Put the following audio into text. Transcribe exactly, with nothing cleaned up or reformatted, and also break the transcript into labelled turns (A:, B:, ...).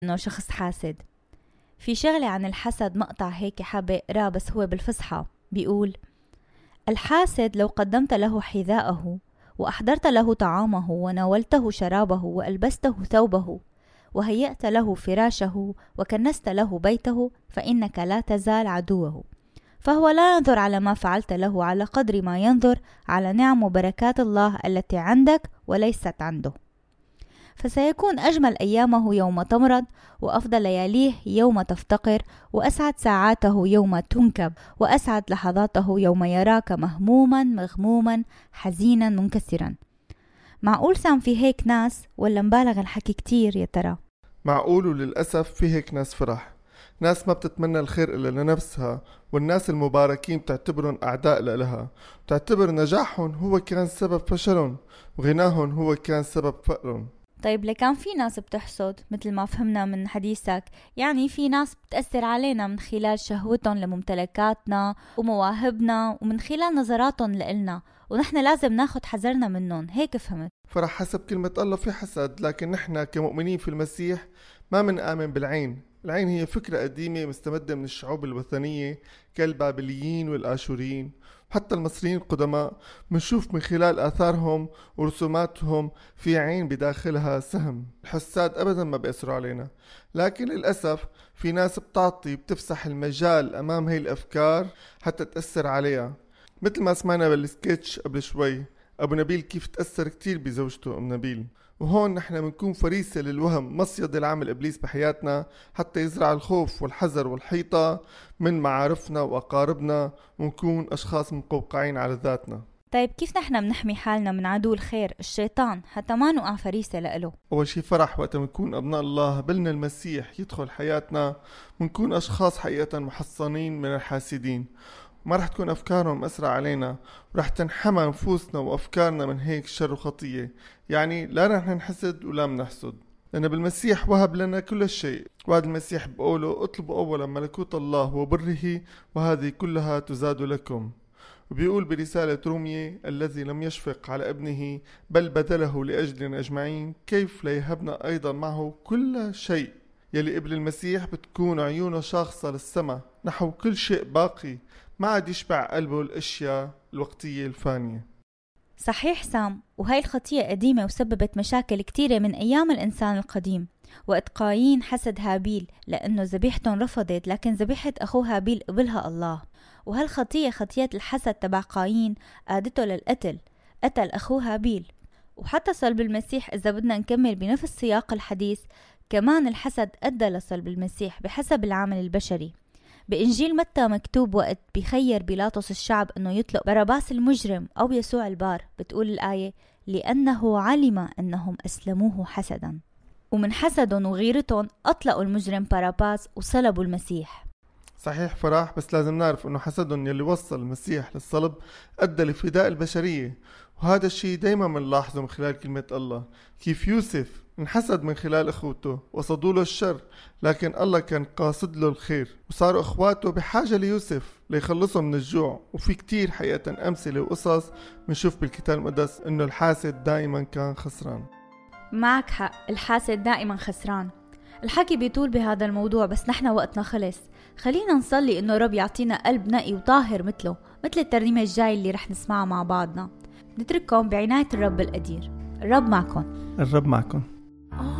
A: إنه شخص حاسد. في شغلة عن الحسد مقطع هيك حابة اقراه بس هو بالفصحى، بيقول: الحاسد لو قدمت له حذاءه وأحضرت له طعامه وناولته شرابه وألبسته ثوبه وهيأت له فراشه وكنست له بيته فإنك لا تزال عدوه، فهو لا ينظر على ما فعلت له على قدر ما ينظر على نعم وبركات الله التي عندك وليست عنده. فسيكون أجمل أيامه يوم تمرض، وأفضل لياليه يوم تفتقر، وأسعد ساعاته يوم تنكب، وأسعد لحظاته يوم يراك مهموما مغموما حزينا منكسرا. معقول سام في هيك ناس ولا مبالغ الحكي كتير يا ترى؟
B: معقول، وللأسف في هيك ناس فرح، ناس ما بتتمنى الخير إلا لنفسها، والناس المباركين بتعتبرهم أعداء لها، بتعتبر نجاحهم هو كان سبب فشلهم وغناهم هو كان سبب فقرهم.
A: طيب لكان في ناس بتحسد مثل ما فهمنا من حديثك، يعني في ناس بتأثر علينا من خلال شهوتهم لممتلكاتنا ومواهبنا ومن خلال نظراتهم لإلنا، ونحن لازم ناخد حذرنا منهم، هيك فهمت؟
B: فرح حسب كلمة الله في حسد، لكن نحن كمؤمنين في المسيح ما منآمن بالعين. العين هي فكرة قديمة مستمدة من الشعوب الوثنية كالبابليين والآشوريين، حتى المصريين القدماء منشوف من خلال آثارهم ورسوماتهم في عين بداخلها سهم. الحساد أبدا ما بيأثروا علينا، لكن للأسف في ناس بتعطي بتفسح المجال أمام هاي الأفكار حتى تأثر عليها، مثل ما سمعنا بالسكيتش قبل شوي أبو نبيل كيف تأثر كتير بزوجته أم نبيل. وهون نحن منكون فريسة للوهم، مصيدة العمل إبليس بحياتنا حتى يزرع الخوف والحذر والحيطة من معارفنا وأقاربنا، ونكون أشخاص مقوقعين على ذاتنا.
A: طيب كيف نحن بنحمي حالنا من عدو الخير الشيطان حتى ما نقع فريسة لإله؟
B: أول شي فرح وقت منكون أبناء الله بلنا المسيح يدخل حياتنا، منكون أشخاص حقيقة محصنين من الحاسدين، ما رح تكون أفكارهم أسرع علينا، ورح تنحمى نفوسنا وأفكارنا من هيك شر وخطية. يعني لا رح نحسد ولا منحسد، لأن بالمسيح وهب لنا كل شيء، وهذا المسيح بقوله: اطلبوا أولا ملكوت الله وبره وهذه كلها تزاد لكم. وبيقول برسالة رومية: الذي لم يشفق على ابنه بل بذله لأجلنا أجمعين كيف لا يهبنا أيضا معه كل شيء. يلي قبل المسيح بتكون عيونه شاخصة للسماء نحو كل شيء باقي، ما عاد يشبع قلبه الأشياء الوقتية الفانية.
A: صحيح سام، وهي الخطية قديمة وسببت مشاكل كتيرة من أيام الإنسان القديم. وقت قايين حسد هابيل لأنه ذبيحتهم رفضت، لكن ذبيحة أخوه هابيل قبلها الله. وهالخطية خطية الحسد تبع قايين قادته للقتل، قتل أخوه هابيل. وحتى صلب المسيح إذا بدنا نكمل بنفس سياق الحديث، كمان الحسد أدى لصلب المسيح بحسب العمل البشري. بإنجيل متى مكتوب وقت بيخير بيلاطس الشعب أنه يطلق باراباس المجرم أو يسوع البار، بتقول الآية: لأنه علم أنهم أسلموه حسدا. ومن حسدهم وغيرتهم أطلقوا المجرم باراباس وصلبوا المسيح.
B: صحيح فرح، بس لازم نعرف أنه حسدهم يلي وصل المسيح للصلب أدى لفداء البشرية، وهذا الشيء دايما منلاحظه من خلال كلمة الله. كيف يوسف انحسد من خلال اخوته وصدوا له الشر، لكن الله كان قاصد له الخير، وصاروا اخواته بحاجة ليوسف ليخلصهم من الجوع. وفي كتير حقيقة امثلة وقصص منشوف بالكتاب المقدس انه الحاسد دائما كان خسران.
A: معك حق، الحاسد دائما خسران. الحكي بيطول بهذا الموضوع بس نحن وقتنا خلص. خلينا نصلي انه رب يعطينا قلب نقي وطاهر مثله، مثل الترنيمة الجاي اللي رح نسمعها مع بعضنا. نترككم بعناية الرب القدير. الرب معكم.
B: الرب معكم.